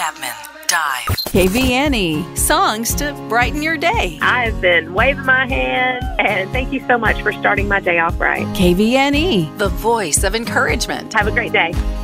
Chapman. Dive. KVNE, songs to brighten your day. I've been waving my hand, and thank you so much for starting my day off right. KVNE, The voice of encouragement. Have a great day.